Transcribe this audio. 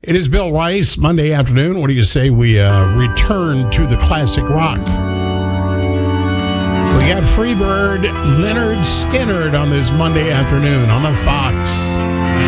It is Bill Rice, Monday afternoon. What do you say we return to the classic rock? We got Freebird, Leonard Skinner on this Monday afternoon on the Fox.